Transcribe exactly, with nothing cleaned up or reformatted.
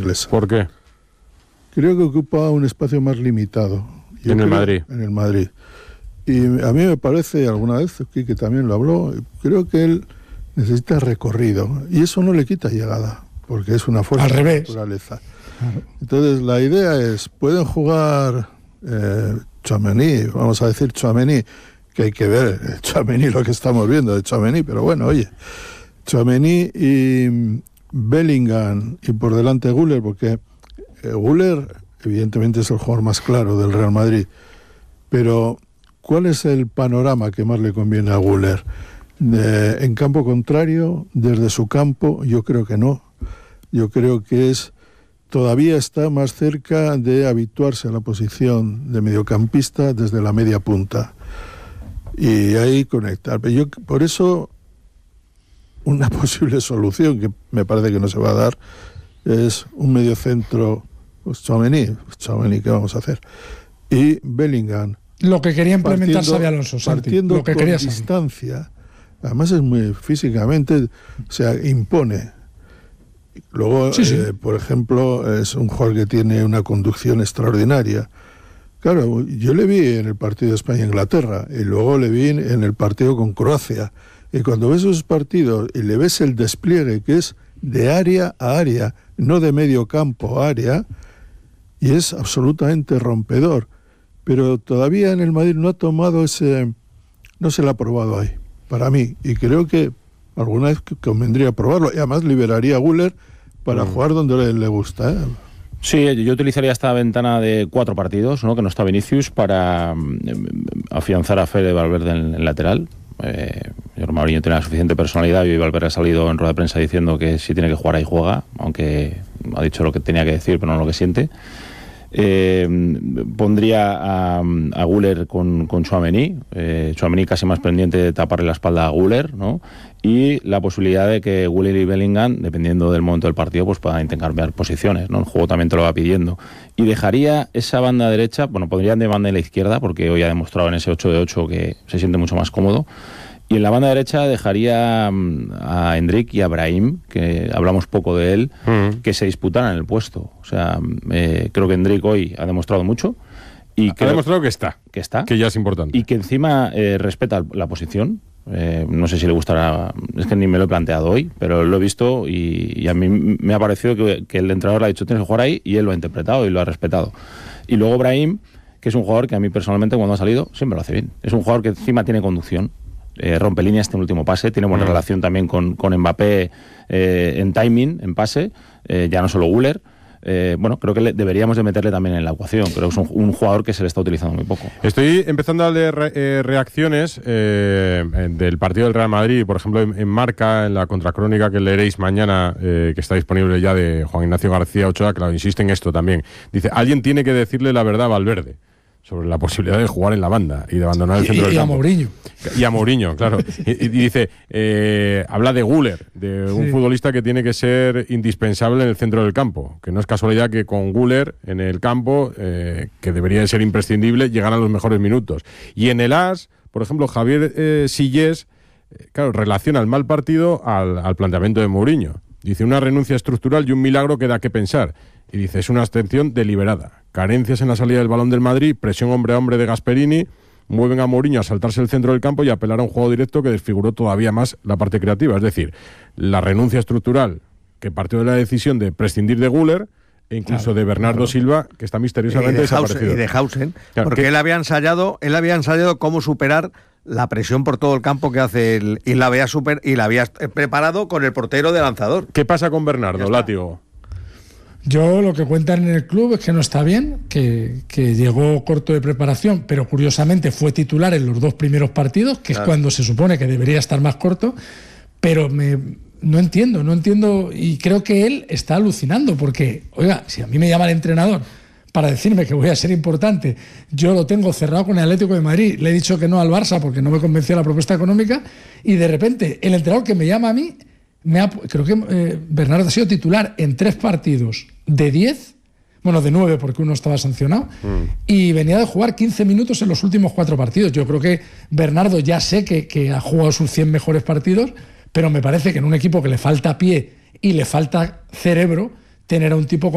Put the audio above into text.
inglesa. ¿Por qué? Creo que ocupa un espacio más limitado. Yo en creo, el Madrid. En el Madrid. Y a mí me parece, alguna vez, que también lo habló, creo que él necesita recorrido. Y eso no le quita llegada, porque es una fuerza de la naturaleza. Entonces, la idea es, pueden jugar eh, Tchouaméni, vamos a decir Tchouaméni, que hay que ver Tchouaméni, lo que estamos viendo de Tchouaméni, pero bueno, oye, Tchouaméni y Bellingham, y por delante Güler, porque eh, Güler, evidentemente, es el jugador más claro del Real Madrid, pero ¿cuál es el panorama que más le conviene a Güler? De, en campo contrario, desde su campo, yo creo que no. Yo creo que es todavía está más cerca de habituarse a la posición de mediocampista desde la media punta. Y ahí conectar. Pero yo, por eso, una posible solución, que me parece que no se va a dar, es un mediocentro, pues Tchouaméni, Tchouaméni, ¿qué vamos a hacer? Y Bellingham. Lo que quería implementar Xabi Alonso, Santi, partiendo lo que con quería distancia, además es muy físicamente, o sea, impone. Luego, sí, sí. Eh, por ejemplo, es un jugador que tiene una conducción extraordinaria. Claro, yo le vi en el partido de España-Inglaterra y luego le vi en el partido con Croacia. Y cuando ves esos partidos y le ves el despliegue que es de área a área, no de medio campo a área, y es absolutamente rompedor. Pero todavía en el Madrid no ha tomado ese, no se le ha probado ahí, para mí. Y creo que alguna vez convendría probarlo. Y además liberaría a Güler para mm. jugar donde le, le gusta, ¿eh? Sí, yo utilizaría esta ventana de cuatro partidos, ¿no?, que no está Vinicius, para afianzar a Fede Valverde en el lateral. Eh, Mourinho tiene la suficiente personalidad y Valverde ha salido en rueda de prensa diciendo que si tiene que jugar ahí juega, aunque ha dicho lo que tenía que decir, pero no lo que siente. Eh, pondría a, a Güler con, con Tchouaméni, eh, Tchouaméni casi más pendiente de taparle la espalda a Güler, ¿no? Y la posibilidad de que Güler y Bellingham, dependiendo del momento del partido, pues puedan intercambiar posiciones, ¿no? El juego también te lo va pidiendo. Y dejaría esa banda derecha, bueno, pondrían de banda de la izquierda, porque hoy ha demostrado en ese ocho de ocho que se siente mucho más cómodo. Y en la banda derecha dejaría a Endrick y a Brahim, que hablamos poco de él, mm. que se disputaran el puesto. O sea, eh, creo que Endrick hoy ha demostrado mucho. Y ha demostrado que está. Que está. Que ya es importante. Y que encima eh, respeta la posición. Eh, no sé si le gustará, es que ni me lo he planteado hoy, pero lo he visto y, y a mí me ha parecido que, que el entrenador le ha dicho tienes que jugar ahí y él lo ha interpretado y lo ha respetado. Y luego Brahim, que es un jugador que a mí personalmente cuando ha salido siempre lo hace bien. Es un jugador que encima tiene conducción. Eh, rompe líneas en el último pase, tiene buena mm. relación también con, con Mbappé eh, en timing, en pase, eh, ya no solo Güler. Eh, bueno, creo que le, deberíamos de meterle también en la ecuación. Creo que es un, un jugador que se le está utilizando muy poco. Estoy empezando a leer re, eh, reacciones eh, del partido del Real Madrid, por ejemplo en, en Marca, en la contracrónica que leeréis mañana, eh, que está disponible ya, de Juan Ignacio García Ochoa, claro, insiste en esto también. Dice, alguien tiene que decirle la verdad a Valverde sobre la posibilidad de jugar en la banda y de abandonar el centro y, del y campo. Y a Mourinho. Y a Mourinho, claro. Y, y dice, eh, habla de Güler, de un sí. futbolista que tiene que ser indispensable en el centro del campo. Que no es casualidad que con Güler en el campo, eh, que debería de ser imprescindible, llegaran los mejores minutos. Y en el A S, por ejemplo, Javier eh, Sillés, eh, claro, relaciona el mal partido al, al planteamiento de Mourinho. Dice, una renuncia estructural y un milagro que da que pensar. Y dice, es una abstención deliberada. Carencias en la salida del balón del Madrid, presión hombre a hombre de Gasperini, mueven a Mourinho a saltarse el centro del campo y a apelar a un juego directo que desfiguró todavía más la parte creativa. Es decir, la renuncia estructural que partió de la decisión de prescindir de Güler e incluso claro, de Bernardo claro. Silva, que está misteriosamente desaparecido. Y de Hausen, claro, porque que... él había ensayado, él había ensayado cómo superar la presión por todo el campo que hace el, y la había super y la había preparado con el portero de lanzador. ¿Qué pasa con Bernardo, Látigo? Yo lo que cuentan en el club es que no está bien, que, que llegó corto de preparación, pero curiosamente fue titular en los dos primeros partidos, que claro. es cuando se supone que debería estar más corto, pero me, no entiendo, no entiendo, y creo que él está alucinando, porque, oiga, si a mí me llama el entrenador para decirme que voy a ser importante, yo lo tengo cerrado con el Atlético de Madrid, le he dicho que no al Barça porque no me convenció la propuesta económica, y de repente el entrenador que me llama a mí, me ha, creo que eh, Bernardo ha sido titular en tres partidos de diez, bueno, de nueve porque uno estaba sancionado, mm. y venía de jugar quince minutos en los últimos cuatro partidos. Yo creo que Bernardo ya sé que, que ha jugado sus cien mejores partidos, pero me parece que en un equipo que le falta pie y le falta cerebro, tener a un tipo